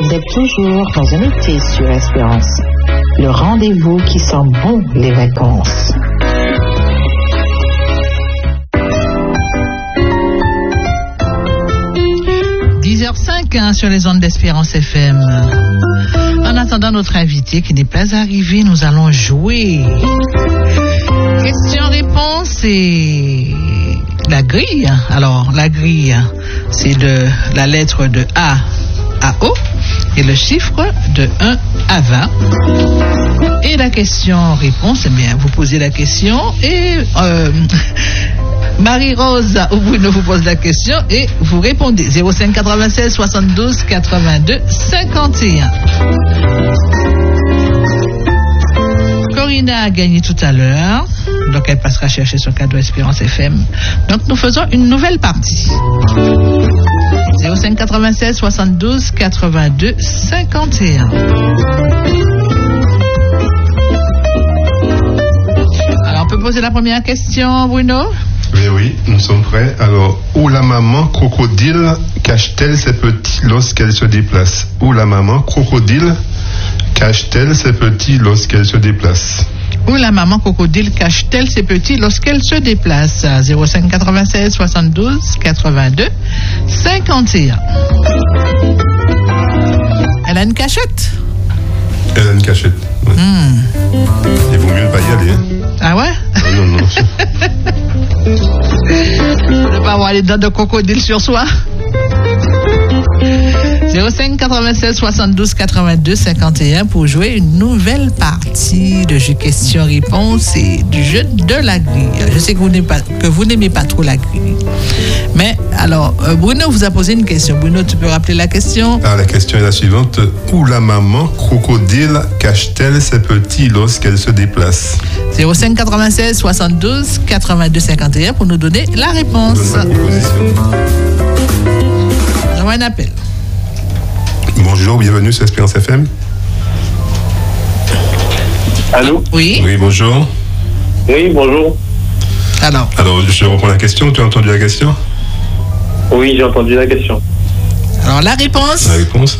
Vous êtes toujours dans un été sur Espérance. Le rendez-vous qui sent bon les vacances. Sur les ondes d'Espérance FM. En attendant notre invité qui n'est pas arrivé, nous allons jouer. Question-réponse et la grille. Alors, la grille, c'est de la lettre de A à O et le chiffre de 1 à 20. Et la question-réponse, eh bien, vous posez la question et Marie-Rose ou Bruno vous pose la question et vous répondez. 05 96 72 82 51. Corinna a gagné tout à l'heure, donc elle passera chercher son cadeau Espérance FM. Donc nous faisons une nouvelle partie. 05 96 72 82 51. Alors on peut poser la première question, Bruno? Oui, nous sommes prêts. Alors, où la maman crocodile cache-t-elle ses petits lorsqu'elle se déplace? Où la maman crocodile cache-t-elle ses petits lorsqu'elle se déplace? Où la maman crocodile cache-t-elle ses petits lorsqu'elle se déplace? 05 96 72 82 51. Elle a une cachette? Elle a une cachette. Ouais. Il vaut mieux ne pas y aller. Hein. Ah ouais? Non. Ne pas avoir les dents de crocodile sur soi. 05 96 72 82 51 pour jouer une nouvelle partie de jeu question-réponse et du jeu de la grille. Je sais que vous n'aimez pas trop la grille. Mais alors, Bruno vous a posé une question. Bruno, tu peux rappeler la question? La question est la suivante. Où la maman crocodile cache-t-elle ses petits lorsqu'elle se déplace? 05 96 72 82 51 pour nous donner la réponse. J'envoie un appel. Bonjour, bienvenue sur Espérance FM. Allô? Oui. Oui, bonjour. Oui, bonjour. Alors, je reprends la question. Tu as entendu la question? Oui, j'ai entendu la question. Alors, la réponse? La réponse?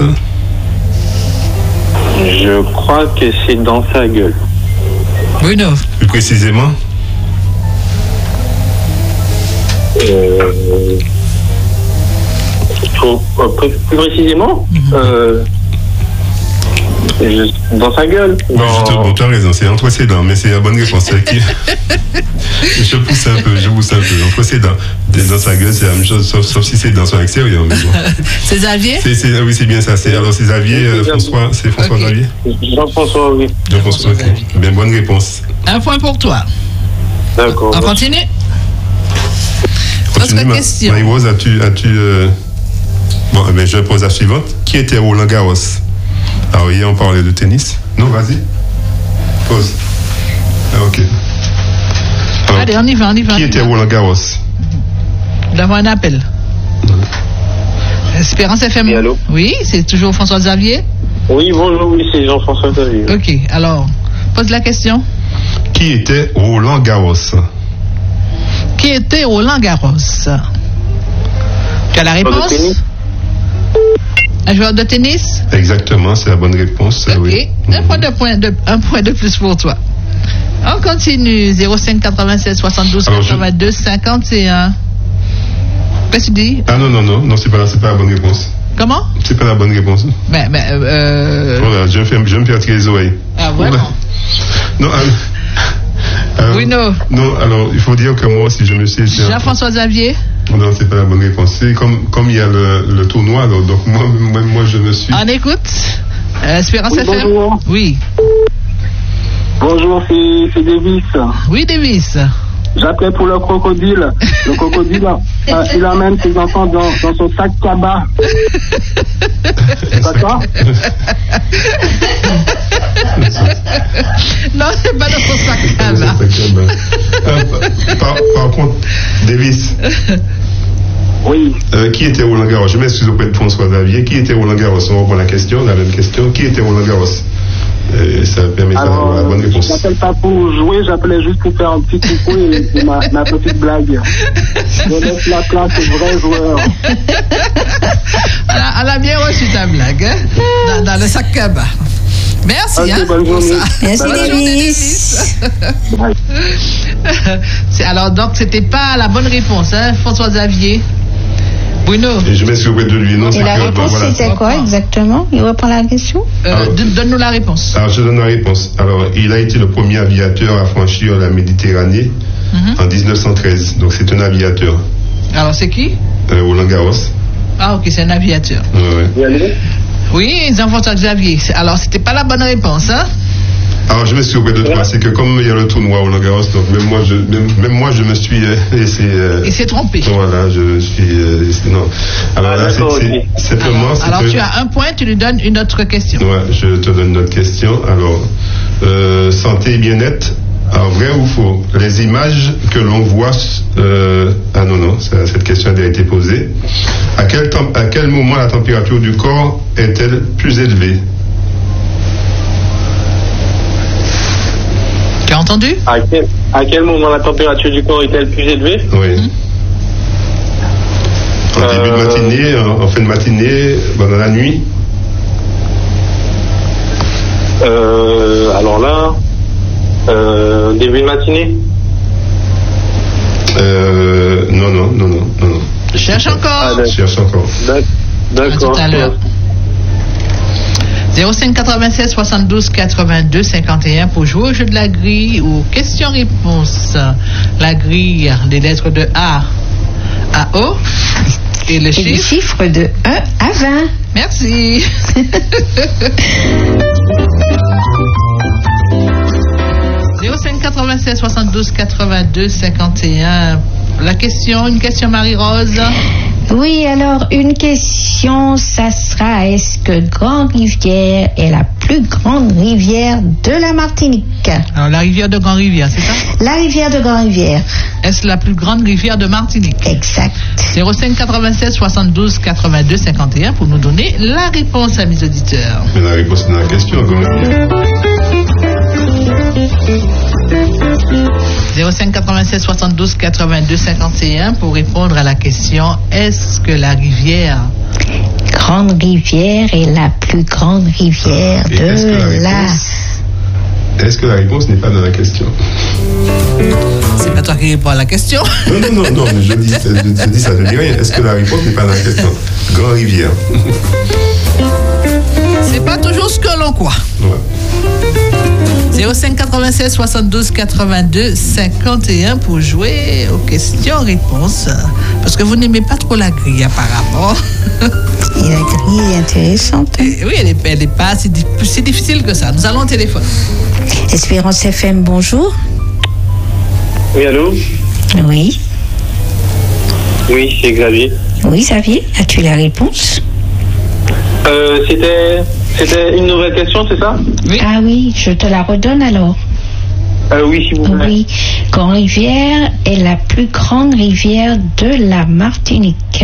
Je crois que c'est dans sa gueule. Bruno. Plus précisément? Plus précisément, dans sa gueule. Oui, justement, tu as raison, c'est entre ses dents, mais c'est la bonne réponse. Je pousse un peu. Entre ses dents. Dans sa gueule, c'est la même chose, sauf si ses dents sont à l'extérieur. Bon. C'est Xavier? Oui, c'est bien ça. Alors, c'est Xavier, François, c'est François Xavier? Jean-François, oui. Jean-François, ok. Bien, bonne réponse. Un point pour toi. D'accord. On continue? Autre question. Marie-Rose, as-tu Bon, je pose la suivante. Qui était Roland Garros? Alors, hier, on parlait de tennis. Non, vas-y. Pause. Ok. Alors, allez, on y va. Qui était Roland Garros? Nous avons un appel. Espérance FM. Oui, allô? Oui, c'est toujours François Xavier? Oui, bonjour, oui, c'est Jean-François Xavier. Ok, alors, pose la question. Qui était Roland Garros? Qui était Roland Garros? Tu as la réponse? Un joueur de tennis? Exactement, c'est la bonne réponse. Ok, oui. un point de plus pour toi. On continue. 05 96 72 82 51. Qu'est-ce que tu dis? Ah non, c'est pas la bonne réponse. Comment? C'est pas la bonne réponse. Voilà, je me fais tirer les oreilles. Ah voilà. Non, oui, non. Non, alors, il faut dire que moi aussi, je me suis... Jean-François Xavier? Non, c'est pas la bonne réponse. C'est comme il y a le tournoi, alors, donc moi, je me suis... On écoute. Espérance oui, FM? Bonjour. Oui. Bonjour, c'est Davis. Oui, Davis. J'appelais pour le crocodile. Le crocodile, il emmène ses enfants dans son sac cabas. C'est pas ça? Non, c'est pas dans son sac cabas. Par contre, Davis. Oui. Qui était Roland Garros? Je m'excuse auprès de François Xavier. Qui était Roland Garros? On reprend la même question. Qui était Roland Garros? Ça permet d'avoir la bonne réponse. Je n'appelle pas pour jouer, j'appelais juste pour faire un petit coucou et ma petite blague. Je laisse la place aux vrais joueurs. Elle a bien reçu ta blague. Hein? Voilà, le sac Kaba. Merci. Ok, bonne journée. Merci, Bonne journée, Davis. Alors, donc, c'était pas la bonne réponse, hein, François Xavier. Bruno, Et je m'excuse auprès de lui. Non, c'est Et la que, réponse, voilà. c'était quoi exactement? Il reprend la question? donne-nous la réponse. Alors, je donne la réponse. Alors, il a été le premier aviateur à franchir la Méditerranée en 1913. Donc, c'est un aviateur. Alors, c'est qui? Roland Garros. Ah, ok, c'est un aviateur. Ouais. Oui, Jean-François Xavier. Alors, c'était pas la bonne réponse, hein? Alors, je me suis auprès de toi. C'est que comme il y a le tournoi Roland Garros, donc même moi, je me suis laissé. Il s'est trompé. Voilà, je suis. Non. Alors là, c'est simplement. Alors, tu as un point, tu lui donnes une autre question. Ouais, je te donne une autre question. Alors, santé et bien-être. Alors, vrai ou faux? Les images que l'on voit. Cette question a déjà été posée. À quel moment la température du corps est-elle plus élevée? Tu as entendu? À quel moment la température du corps est-elle plus élevée? Oui. En début de matinée, en fin de matinée, pendant la nuit? Alors là, début de matinée? Non. Cherche encore. Cherche encore. D'accord. À tout à l'heure. 05 96 72 82 51 pour jouer au jeu de la grille ou question-réponse. La grille des lettres de A à O et le Et les chiffre. chiffres de 1 à 20. Merci. « 05 96 72 82 51. Une question Marie-Rose. Oui, alors une question, ça sera, est-ce que Grand-Rivière est la plus grande rivière de la Martinique? Alors, la rivière de Grand-Rivière, c'est ça? La rivière de Grand-Rivière. Est-ce la plus grande rivière de Martinique? Exact. 05 96 72 82 51 pour nous donner la réponse à mes auditeurs. Mais la réponse est dans la question, quand même. 05 96 72 82 51 pour répondre à la question est-ce que la rivière Grande-Rivière est la plus grande rivière Et est-ce que la réponse n'est pas dans la question? C'est pas toi qui réponds à la question. Non, mais je dis ça, je dis rien. Est-ce que la réponse n'est pas dans la question? Grand-Rivière. C'est pas toujours ce que l'on croit. Ouais. 05 96 72 82 51 pour jouer aux questions-réponses. Parce que vous n'aimez pas trop la grille apparemment. Et la grille est intéressante. Et oui, elle est pas si difficile que ça. Nous allons au téléphone. Espérance FM, bonjour. Oui, allô? Oui. Oui, c'est Xavier. Oui, Xavier, as-tu la réponse? C'était une nouvelle question, c'est ça? Oui. Ah oui, je te la redonne alors. Oui, s'il vous plaît. Oui, Grand-Rivière est la plus grande rivière de la Martinique.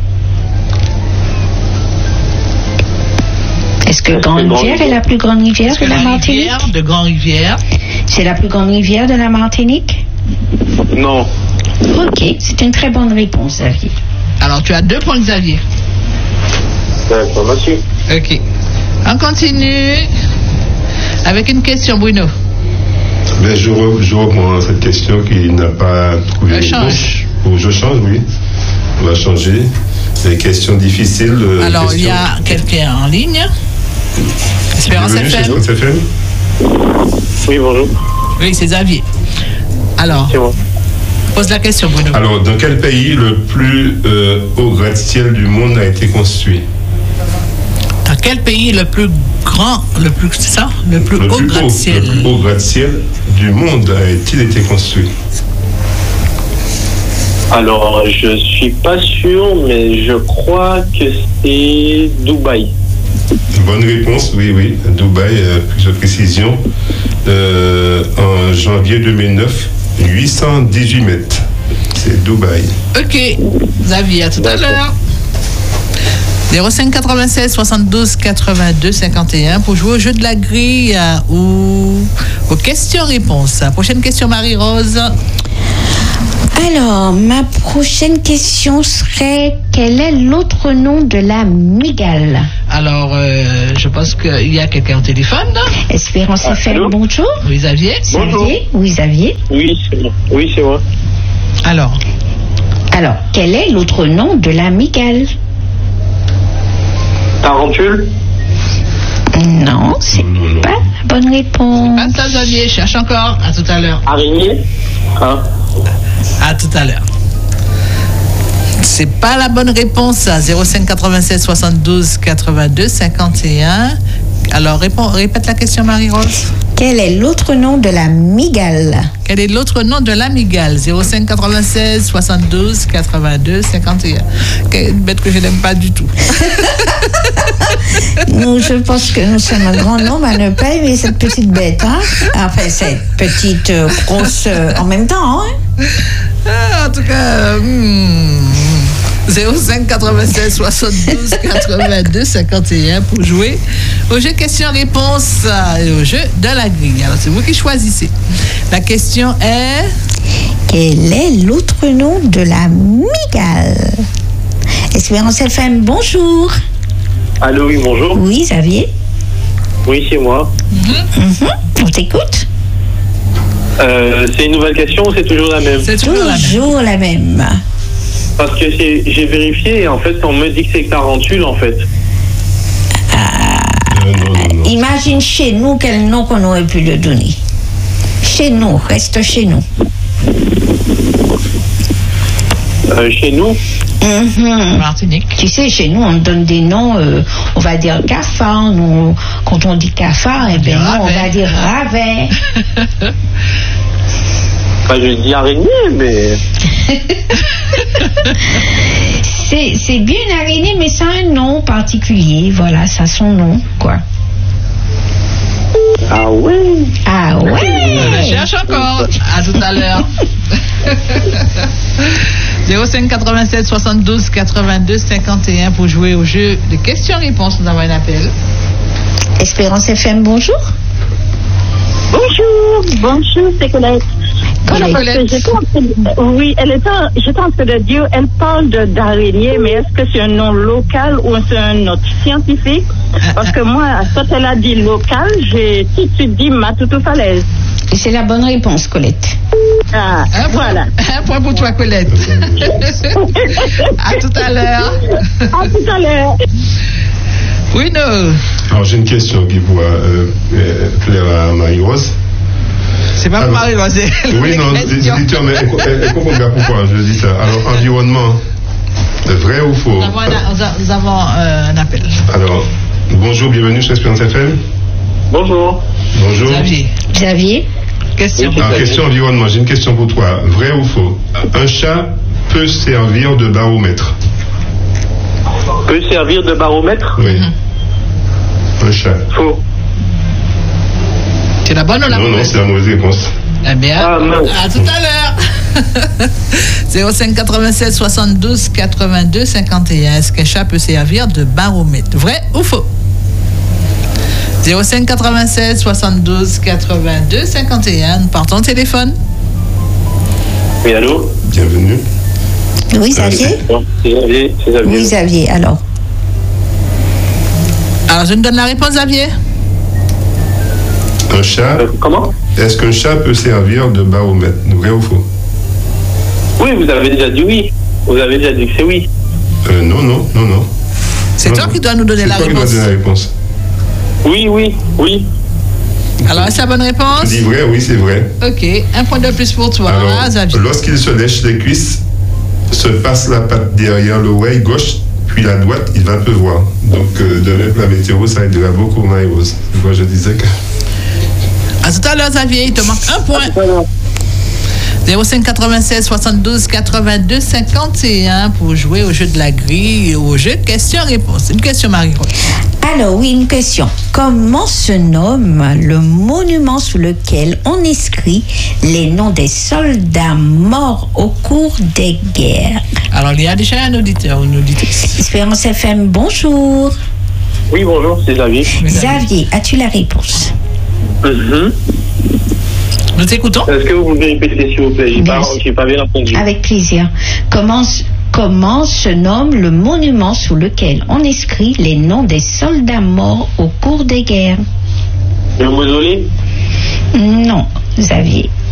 Est-ce que Grand-Rivière est la plus grande rivière Est-ce que de la la Martinique? rivière de Grand-Rivière, C'est la plus grande rivière de la Martinique? Non. Ok, c'est une très bonne réponse, Xavier. alors tu as 2 points Xavier. D'accord, merci. Ok. On continue avec une question Bruno. Mais je reprends cette question qui n'a pas trouvé Je réponse. change. Je change, oui. On va changer. Les questions difficiles. Alors il y a quelqu'un en ligne. Espérance Bienvenue chez FM. Espérance FM. Oui, bonjour. Oui, c'est Xavier. Alors, C'est moi. pose la question Bruno. Alors, dans quel pays le plus haut gratte-ciel du monde a été construit? Dans quel pays le plus grand, le plus haut gratte-ciel? Le plus haut gratte-ciel du monde a-t-il été construit? Alors, je suis pas sûr, mais je crois que c'est Dubaï. Bonne réponse, oui. Dubaï, plus de précision. En janvier 2009, 818 mètres. C'est Dubaï. Ok, Xavier, à tout à l'heure. 05 96 72 82 51 pour jouer au jeu de la grille ou aux questions-réponses. Prochaine question, Marie-Rose. Alors, ma prochaine question serait, quel est l'autre nom de la mygale? Alors, je pense que qu'il y a quelqu'un au téléphone. Espérance FM, allô? bonjour. Oui, Xavier. Xavier, oui, Xavier. Oui, c'est moi. Alors, quel est l'autre nom de la mygale? Tarentule? Non, c'est Non. pas la bonne réponse. pas ça, Xavier. Cherche encore. À tout à l'heure. Araignée? Hein? À tout à l'heure. C'est pas la bonne réponse, ça. 05 96 72 82 51. Alors, répète la question, Marie-Rose. Quel est l'autre nom de la mygale? Quel est l'autre nom de l'amygale? 05 96 72 82 51. Quelle bête que je n'aime pas du tout. Nous, je pense que nous sommes un grand nombre à ne pas aimer cette petite bête. Hein? Enfin, cette petite grosse en même temps. Hein? En tout cas, 05 96 72 82 51 pour jouer au jeu questions-réponses et au jeu de la grille. Alors, c'est vous qui choisissez. La question est... Quel est l'autre nom de la mygale? Espérance FM, bonjour. Allô, oui, bonjour. Oui, Xavier. Oui, c'est moi. On t'écoute. C'est une nouvelle question ou c'est toujours la même? C'est toujours la même. Toujours la même. Parce que j'ai vérifié et en fait, on me dit que c'est Tarentule, en fait. Non. Imagine chez nous quel nom qu'on aurait pu le donner. Chez nous, reste chez nous. Chez nous? Martinique. Tu sais, chez nous, on donne des noms, on va dire cafard. Nous, quand on dit cafard, eh bien, nous, on va dire ravet. Enfin, je dis araignée, mais... C'est bien une araignée, mais ça a un nom particulier. Voilà, ça a son nom, quoi. Ah ouais? Ah ouais? Je cherche encore. À tout à l'heure. 05 87 72 82 51 pour jouer au jeu de questions-réponses. Nous avons un appel. Espérance FM, bonjour. Bonjour, c'est Colette. Bonjour, Colette. J'étais en train de dire, elle parle d'araignée, mais est-ce que c'est un nom local ou c'est un nom scientifique? Parce que moi, quand elle a dit local, j'ai tout de suite dit Matoutou Falaise. Et c'est la bonne réponse, Colette. Ah, voilà. Un point pour toi, Colette. À tout à l'heure. À tout à l'heure. Oui, non. Alors, j'ai une question qui pourra plaire à Marie-Rose. C'est pas pour Marie-Rose, c'est Oui, non, les auditeurs, mais elle comprend bien pourquoi je dis ça. Alors, environnement, vrai ou faux? Nous avons un appel. Alors, bonjour, bienvenue sur Espérance FM. Bonjour. Bonjour. Xavier. Question. Alors, question environnement, j'ai une question pour toi. Vrai ou faux? Un chat peut servir de baromètre? Peut servir de baromètre? Oui. Un chat. Faux. C'est la bonne ou la Non, mauvaise? c'est la mauvaise réponse. Eh bien, Ah, mince. à tout à l'heure. 05 96 72 82 51. Est-ce qu'un chat peut servir de baromètre? Vrai ou faux? 05 96 72 82 51. Nous partons au téléphone. Oui, allô? Bienvenue. Oui, Xavier. Bon, c'est Xavier. Oui, Xavier, alors. Alors, je me donne la réponse, Xavier. Un chat, Comment? est-ce qu'un chat peut servir de baromètre? Vrai ou faux? Oui, vous avez déjà dit oui. Vous avez déjà dit que c'est oui. Non. C'est toi qui dois nous donner la C'est toi qui dois réponse. donner la réponse. Oui. Alors, est-ce la bonne Tu réponse? dis vrai, oui, c'est vrai. Ok, un point de plus pour toi, Alors, Xavier. lorsqu'il se lèche les cuisses, se passe la patte derrière l'oreille gauche, puis la droite, il va pleuvoir. Donc, de mettre la météo, ça aidera beaucoup, Marie-Rose. C'est quoi je disais que... À tout à l'heure, Xavier, il te manque un point. 05 96 72 82 51 pour jouer au jeu de la grille et au jeu questions-réponses. Une question, Marie-Rose. Alors, oui, une question. Comment se nomme le monument sous lequel on inscrit les noms des soldats morts au cours des guerres? Alors, il y a déjà un auditeur ou une auditrice. Espérance FM, bonjour. Oui, bonjour, c'est Xavier. Xavier, as-tu la réponse? Nous t'écoutons. Est-ce que vous pouvez répéter, s'il vous plaît? J'ai pas bien entendu. Avec plaisir. Comment Comment se nomme le monument sous lequel on inscrit les noms des soldats morts au cours des guerres? Le mausolée? Non, Xavier.